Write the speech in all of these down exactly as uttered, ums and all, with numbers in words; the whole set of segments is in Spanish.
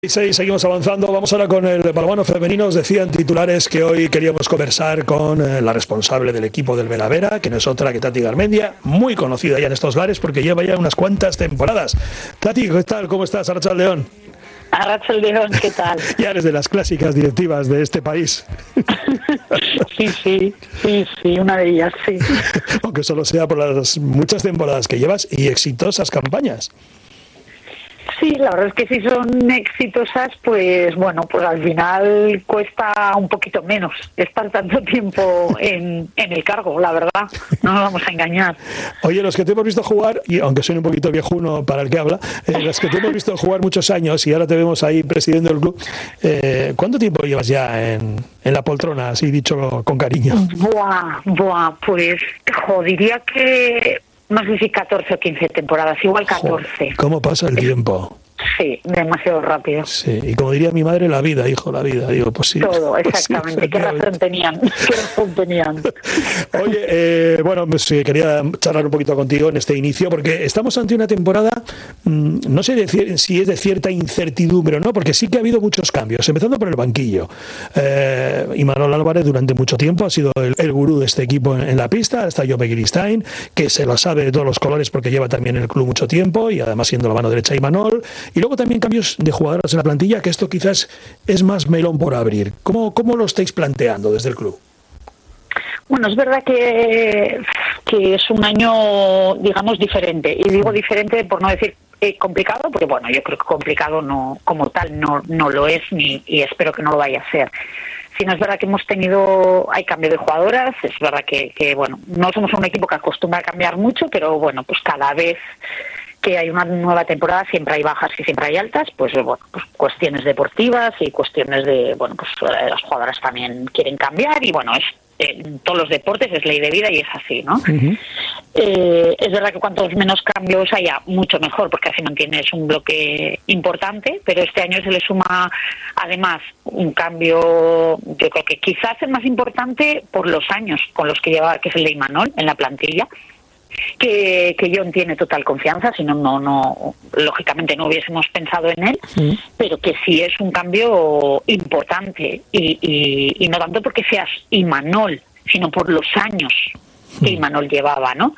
Y seguimos avanzando, vamos ahora con el balonmano femenino. Os decían titulares que hoy queríamos conversar con eh, la responsable del equipo del Vera Vera, que no es otra que Tati Garmendia, muy conocida ya en estos lares porque lleva ya unas cuantas temporadas. Tati, ¿qué tal? ¿Cómo estás? Arratsaldeon. Arratsaldeon, ¿qué tal? Ya eres de las clásicas directivas de este país. Sí, sí, sí, sí, una de ellas, sí. Aunque solo sea por las muchas temporadas que llevas y exitosas campañas. Sí, la verdad es que si son exitosas, pues bueno, pues al final cuesta un poquito menos estar tanto tiempo en, en el cargo, la verdad, no nos vamos a engañar. Oye, los que te hemos visto jugar, y aunque soy un poquito viejuno para el que habla, eh, los que te hemos visto jugar muchos años y ahora te vemos ahí presidiendo el club, eh, ¿cuánto tiempo llevas ya en, en la poltrona, así dicho con cariño? Buah, buah, pues jo, diría que no sé si catorce o quince temporadas, igual catorce. Joder, ¿cómo pasa el tiempo? Sí, demasiado rápido. Sí, y como diría mi madre, la vida, hijo, la vida. Digo, pues sí. Todo, pues exactamente. Sí, ¿Qué razón tenían? ¿Qué razón tenían? Oye, eh, bueno, pues sí, quería charlar un poquito contigo en este inicio, porque estamos ante una temporada, mmm, no sé decir, si es de cierta incertidumbre o no, porque sí que ha habido muchos cambios, empezando por el banquillo. Eh, Imanol Álvarez durante mucho tiempo ha sido el, el gurú de este equipo en, en la pista, está Jope Gristein, que se lo sabe de todos los colores porque lleva también en el club mucho tiempo y además siendo la mano derecha de Imanol. Y luego también cambios de jugadoras en la plantilla, que esto quizás es más melón por abrir. ¿Cómo, cómo lo estáis planteando desde el club? Bueno, es verdad que, que es un año, digamos, diferente. Y digo diferente por no decir eh, complicado, porque bueno, yo creo que complicado no, como tal no, no lo es ni y espero que no lo vaya a ser. Sino es verdad que hemos tenido, hay cambio de jugadoras, es verdad que, que bueno, no somos un equipo que acostumbra a cambiar mucho, pero bueno, pues cada vez que hay una nueva temporada siempre hay bajas y siempre hay altas, pues bueno, pues cuestiones deportivas y cuestiones de, bueno, pues las jugadoras también quieren cambiar y bueno, es en todos los deportes es ley de vida y es así, ¿no? Uh-huh. Eh, es verdad que cuantos menos cambios haya, mucho mejor, porque así mantienes un bloque importante, pero este año se le suma además un cambio, yo creo que quizás el más importante por los años con los que lleva, que es el de Imanol en la plantilla. Que, que John tiene total confianza, si no, no, no, lógicamente no hubiésemos pensado en él, sí. Pero que sí es un cambio importante y, y, y no tanto porque seas Imanol, sino por los años que Imanol llevaba, ¿no?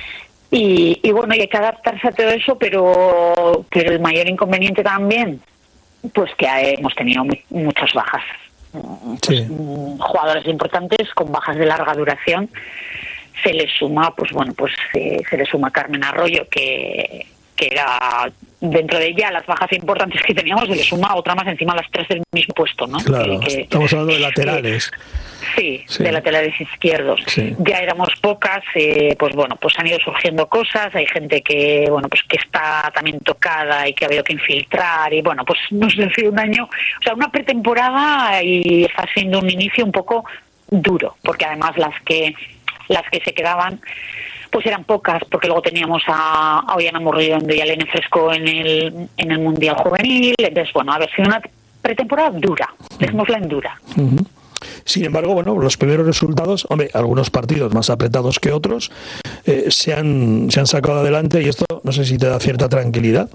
Y, y bueno, y hay que adaptarse a todo eso, pero, pero el mayor inconveniente también, pues que hemos tenido muchas bajas, pues, sí. Jugadores importantes con bajas de larga duración. Se le suma, pues bueno, pues eh, se le suma Carmen Arroyo, que, que era dentro de ella las bajas importantes que teníamos, se le suma otra más encima las tres del mismo puesto, ¿no? Claro, que, que, estamos hablando de laterales. Eh, sí, sí, de laterales izquierdos. Sí. Ya éramos pocas, eh, pues bueno, pues han ido surgiendo cosas, hay gente que, bueno, pues que está también tocada y que ha habido que infiltrar y bueno, pues nos ha sido un año, o sea, una pretemporada y está siendo un inicio un poco duro, porque además las que las que se quedaban pues eran pocas, porque luego teníamos a, a Ollana Murriendo y a Lene Fresco en el en el Mundial Juvenil, entonces bueno, a ver, sido una pretemporada dura, dejémosla en dura. Uh-huh. Sin embargo, bueno, los primeros resultados, hombre, algunos partidos más apretados que otros, eh, se han se han sacado adelante y esto no sé si te da cierta tranquilidad.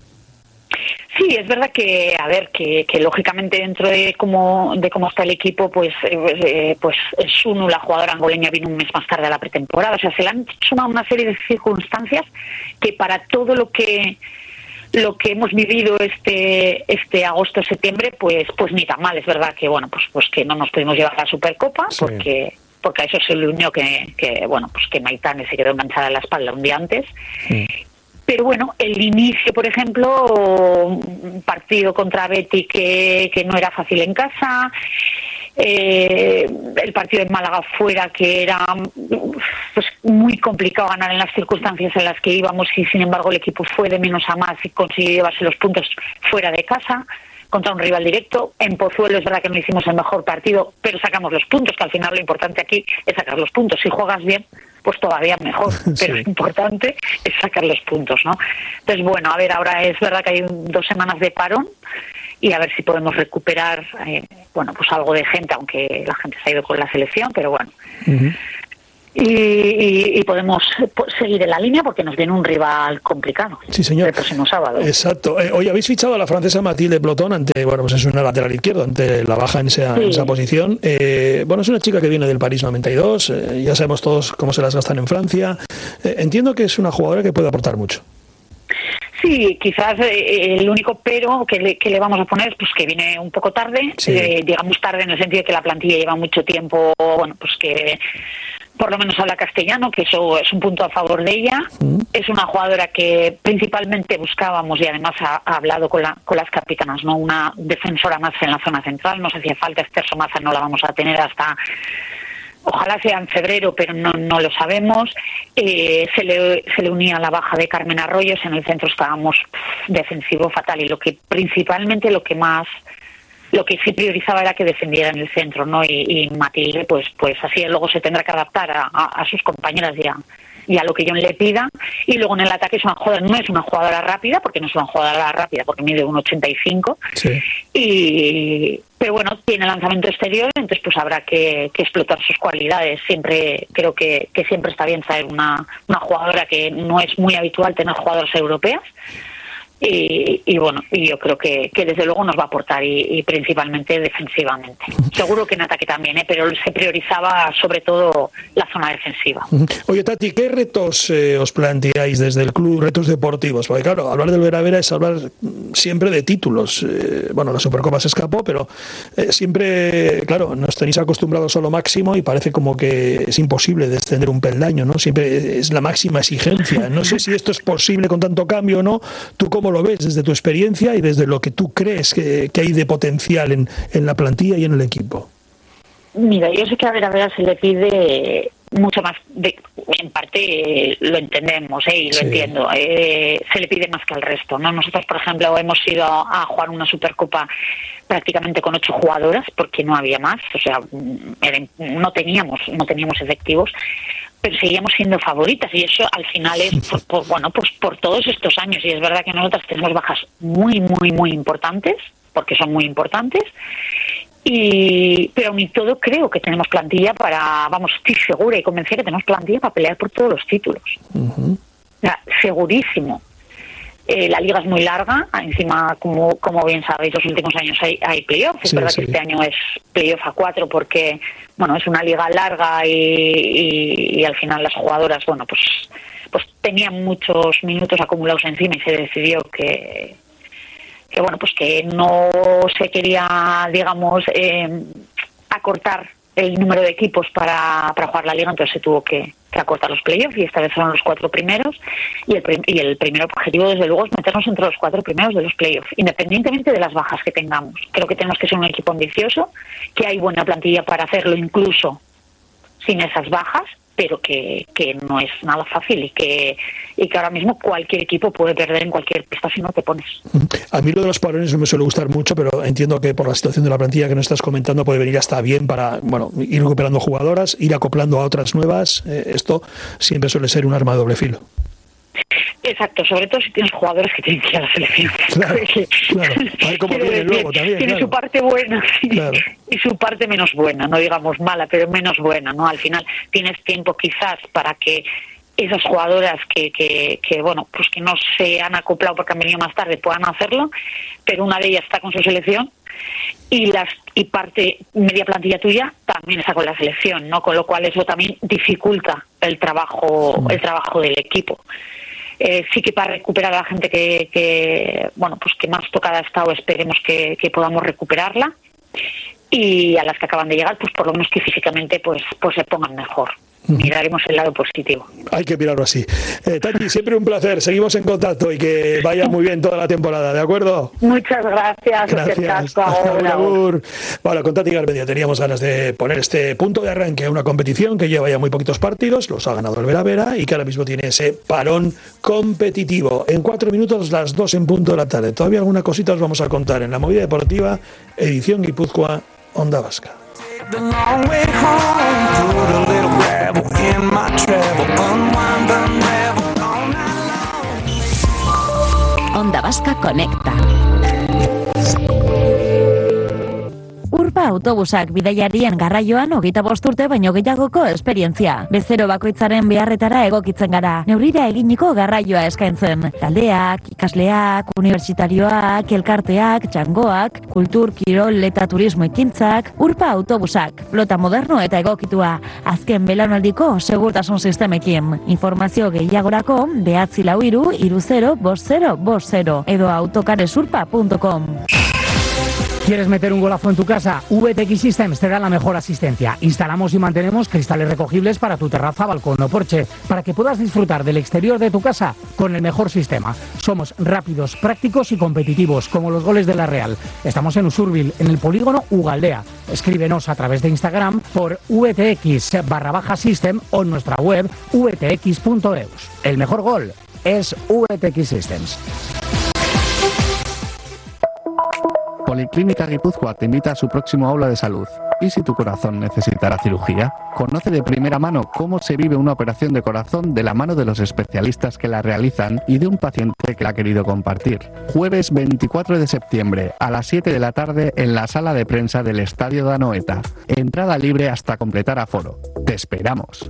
Sí, es verdad que, a ver, que, que lógicamente dentro de cómo de cómo está el equipo, pues eh, pues Sunu, la jugadora angoleña, vino un mes más tarde a la pretemporada. O sea, se le han sumado una serie de circunstancias que para todo lo que lo que hemos vivido este este agosto-septiembre, pues pues ni tan mal. Es verdad que, bueno, pues pues que no nos pudimos llevar la Supercopa, sí. porque porque a eso se le unió que, que bueno, pues que Maitane se quedó enganchada en la espalda un día antes. Sí. Pero bueno, el inicio, por ejemplo, un partido contra Betty que, que no era fácil en casa, eh, el partido en Málaga fuera que era pues muy complicado ganar en las circunstancias en las que íbamos y sin embargo el equipo fue de menos a más y consiguió llevarse los puntos fuera de casa contra un rival directo. En Pozuelo es verdad que no hicimos el mejor partido, pero sacamos los puntos, que al final lo importante aquí es sacar los puntos. Si juegas bien, pues todavía mejor, pero sí. Lo importante es sacar los puntos, ¿no? Entonces, bueno, a ver, ahora es verdad que hay dos semanas de parón y a ver si podemos recuperar, eh, bueno, pues algo de gente, aunque la gente se ha ido con la selección, pero bueno. Uh-huh. Y, y, y podemos seguir en la línea porque nos viene un rival complicado. Sí, señor. El próximo sábado. Exacto. Eh, hoy habéis fichado a la francesa Mathilde Ploton ante, bueno, pues es una lateral izquierdo, ante la baja en esa, sí. en esa posición. Eh, bueno, es una chica que viene del París noventa y dos, eh, ya sabemos todos cómo se las gastan en Francia. Eh, entiendo que es una jugadora que puede aportar mucho. Sí, quizás eh, el único pero que le, que le vamos a poner es pues que viene un poco tarde, sí. eh, digamos tarde en el sentido de que la plantilla lleva mucho tiempo, bueno, pues que por lo menos habla castellano, que eso es un punto a favor de ella. Mm. Es una jugadora que principalmente buscábamos y además ha, ha hablado con, la, con las capitanas, ¿no? Una defensora más en la zona central, nos hacía falta. Esther Somaza no la vamos a tener hasta... Ojalá sea en febrero, pero no, no lo sabemos. Eh, se, le, se le unía a la baja de Carmen Arroyos. En el centro estábamos pff, defensivo fatal y lo que principalmente lo que más lo que sí priorizaba era que defendiera en el centro, ¿no? Y, y Mathilde, pues pues así luego se tendrá que adaptar a, a, a sus compañeras ya. Y a lo que John le pida. Y luego en el ataque es una jugadora, no es una jugadora rápida, porque no es una jugadora rápida, porque mide uno ochenta y cinco. Sí. Y pero bueno, tiene lanzamiento exterior, entonces pues habrá que, que explotar sus cualidades. Siempre creo que, que siempre está bien traer una, una jugadora, que no es muy habitual tener jugadoras europeas. Y, y bueno, y yo creo que, que desde luego nos va a aportar y, y principalmente defensivamente. Seguro que en ataque también, ¿eh? Pero se priorizaba sobre todo la zona defensiva. Oye, Tati, ¿qué retos eh, os planteáis desde el club, retos deportivos? Porque claro, hablar del Vera Vera es hablar siempre de títulos. Eh, bueno, la Supercopa se escapó, pero eh, siempre, claro, nos tenéis acostumbrados a lo máximo y parece como que es imposible descender un peldaño, ¿no? Siempre es la máxima exigencia. No sé si esto es posible con tanto cambio o no. ¿Tú cómo lo ves desde tu experiencia y desde lo que tú crees que, que hay de potencial en, en la plantilla y en el equipo? Mira, yo sé que a Vera Vera se le pide mucho más, de, en parte eh, lo entendemos eh, y lo sí. entiendo, eh, se le pide más que al resto, ¿no? Nosotros, por ejemplo, hemos ido a, a jugar una Supercopa prácticamente con ocho jugadoras porque no había más, o sea, no teníamos, no teníamos efectivos, pero seguíamos siendo favoritas y eso al final es por, por, bueno pues por todos estos años. Y es verdad que nosotras tenemos bajas muy muy muy importantes, porque son muy importantes, y pero aún y todo creo que tenemos plantilla para, vamos, estoy segura y convencida que tenemos plantilla para pelear por todos los títulos. Uh-huh. O sea, segurísimo. Eh, la liga es muy larga, encima, como como bien sabéis, los últimos años hay, hay playoff. Es sí, verdad sí. que este año es playoff a cuatro porque, bueno, es una liga larga y, y, y al final las jugadoras, bueno, pues pues tenían muchos minutos acumulados encima y se decidió que, que bueno, pues que no se quería, digamos, eh, acortar el número de equipos para, para jugar la liga, entonces se tuvo que, que acortar los playoffs y esta vez fueron los cuatro primeros y el, y el primer objetivo desde luego es meternos entre los cuatro primeros de los playoffs, independientemente de las bajas que tengamos. Creo que tenemos que ser un equipo ambicioso, que hay buena plantilla para hacerlo incluso sin esas bajas, pero que, que no es nada fácil y que y que ahora mismo cualquier equipo puede perder en cualquier pista si no te pones. A mí lo de los parones no me suele gustar mucho, pero entiendo que por la situación de la plantilla que nos estás comentando puede venir hasta bien para, bueno, ir recuperando jugadoras, ir acoplando a otras nuevas. Eh, esto siempre suele ser un arma de doble filo. Exacto, sobre todo si tienes jugadores que tienen que ir a la selección. Claro, claro. A ver cómo viene luego también. Tiene claro. su parte buena sí, claro. y su parte menos buena, no digamos mala, pero menos buena, ¿no? Al final tienes tiempo quizás para que esas jugadoras que, que, que bueno, pues que no se han acoplado porque han venido más tarde puedan hacerlo, pero una de ellas está con su selección y las y parte media plantilla tuya también está con la selección, ¿no? Con lo cual eso también dificulta el trabajo, el trabajo del equipo. Eh, sí que para recuperar a la gente que, que bueno pues que más tocada ha estado, esperemos que, que podamos recuperarla, y a las que acaban de llegar pues por lo menos que físicamente pues pues se pongan mejor. Miraremos el lado positivo. Hay que mirarlo así. Eh, Tati, siempre un placer. Seguimos en contacto y que vaya muy bien toda la temporada, ¿de acuerdo? Muchas gracias. Gracias. Bueno, con Tati Garmendia teníamos ganas de poner este punto de arranque a una competición que lleva ya muy poquitos partidos, los ha ganado el Vera Vera y que ahora mismo tiene ese parón competitivo. En cuatro minutos, las dos en punto de la tarde. Todavía alguna cosita os vamos a contar en la movida deportiva, edición Guipúzcoa, Onda Vasca. The long way home, put a little gravel in my travel, unwind, unravel all night long. Onda Vasca conecta. Urban Urpa autobusak bidaiarien garraioan hogeita bost urte baino gehiagoko esperientzia. Bezero bakoitzaren beharretara egokitzen gara. Neurrira eginiko garraioa eskaintzen. Taldeak, ikasleak, unibertsitarioak, elkarteak, txangoak, kultur, kirol eta turismo ekintzak, Urpa autobusak, flota moderno eta egokitua, azken belaunaldiko segurtasun sistemekin. Informazio gehiagorako behatzi lau hiru hiru zero bost zero bost zero edo autocaresurpa punto com. ¿Quieres meter un golazo en tu casa? V T X Systems te da la mejor asistencia. Instalamos y mantenemos cristales recogibles para tu terraza, balcón o porche, para que puedas disfrutar del exterior de tu casa con el mejor sistema. Somos rápidos, prácticos y competitivos, como los goles de la Real. Estamos en Usurbil, en el polígono Ugaldea. Escríbenos a través de Instagram por vtx barra baja system o en nuestra web v t x punto e u s. El mejor gol es V T X Systems. Policlínica Guipúzcoa te invita a su próximo aula de salud. ¿Y si tu corazón necesitará cirugía? Conoce de primera mano cómo se vive una operación de corazón de la mano de los especialistas que la realizan y de un paciente que la ha querido compartir. Jueves veinticuatro de septiembre a las siete de la tarde en la sala de prensa del Estadio de Anoeta. Entrada libre hasta completar aforo. Te esperamos.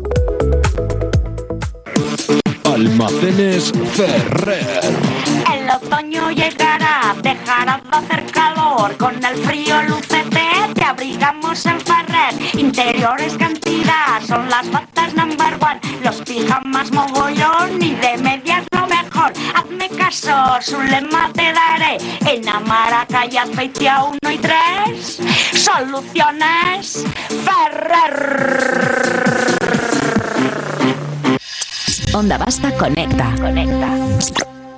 Almacenes Ferrer. El otoño llegará, dejará de hacer calor. Con el frío lucete te abrigamos en Ferrer. Interiores cantidad, son las batas number one. Los pijamas mogollón y de medias lo mejor. Hazme caso, su lema te daré. En Amaraca y Azpeitia uno y tres. Soluciones Ferrer. Onda Vasca conecta. Conecta.